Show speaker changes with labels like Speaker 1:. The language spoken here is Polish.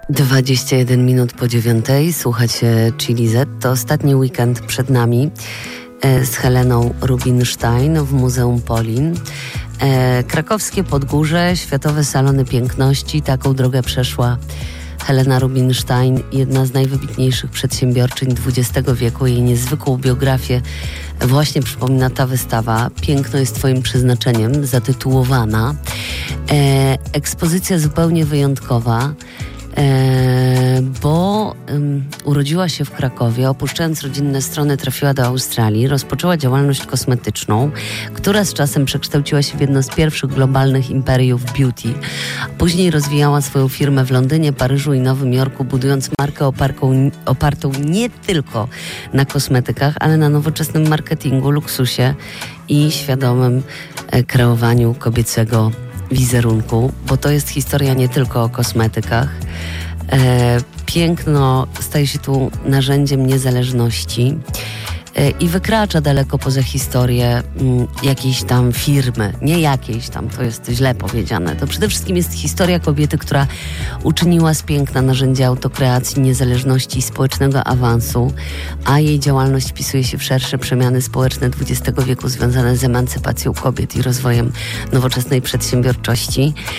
Speaker 1: 21 po 9. Słuchacie Chili Z. To ostatni weekend przed nami z Heleną Rubinstein w Muzeum Polin. Krakowskie Podgórze, Światowe Salony Piękności. Taką drogę przeszła Helena Rubinstein, jedna z najwybitniejszych przedsiębiorczyń XX wieku. Jej niezwykłą biografię właśnie przypomina ta wystawa. Piękno jest twoim przeznaczeniem, zatytułowana. Ekspozycja zupełnie wyjątkowa, bo urodziła się w Krakowie, opuszczając rodzinne strony trafiła do Australii, rozpoczęła działalność kosmetyczną, która z czasem przekształciła się w jedno z pierwszych globalnych imperiów beauty. Później rozwijała swoją firmę w Londynie, Paryżu i Nowym Jorku, budując markę opartą nie tylko na kosmetykach, ale na nowoczesnym marketingu, luksusie i świadomym kreowaniu kobiecego wizerunku, bo to jest historia nie tylko o kosmetykach. Piękno staje się tu narzędziem niezależności i wykracza daleko poza historię jakiejś tam firmy. Nie jakiejś tam, to jest źle powiedziane. To przede wszystkim jest historia kobiety, która uczyniła z piękna narzędzie autokreacji, niezależności i społecznego awansu, a jej działalność wpisuje się w szersze przemiany społeczne XX wieku związane z emancypacją kobiet i rozwojem nowoczesnej przedsiębiorczości.